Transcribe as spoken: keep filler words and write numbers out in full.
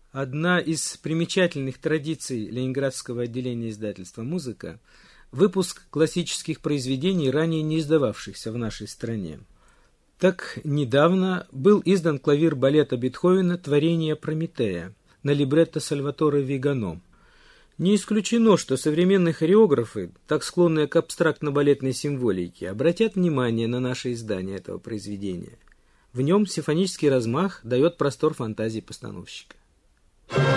Одна из примечательных традиций ленинградского отделения издательства «Музыка» – выпуск классических произведений, ранее не издававшихся в нашей стране. Так недавно был издан клавир балета Бетховена «Творение Прометея» на либретто Сальваторе Вигано. Не исключено, что современные хореографы, так склонные к абстрактно-балетной символике, обратят внимание на наше издание этого произведения. В нем симфонический размах дает простор фантазии постановщика.